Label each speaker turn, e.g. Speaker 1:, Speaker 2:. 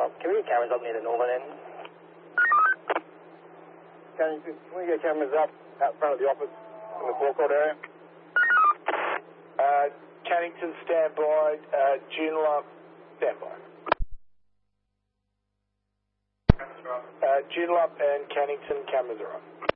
Speaker 1: Can we get cameras up near the northern end?
Speaker 2: Can we get cameras up out front of the office in the forecourt area?
Speaker 3: Cannington, stand by. Joondalup, stand by. Joondalup and Cannington, cameras are on.